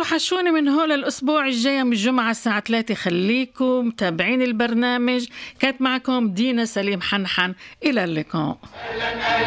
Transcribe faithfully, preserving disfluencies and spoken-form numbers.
توحشوني من هول الأسبوع الجاي يوم الجمعة الساعة ثلاثة. خليكم متابعين البرنامج. كانت معكم دينا سليم حنحن. إلى اللقاء.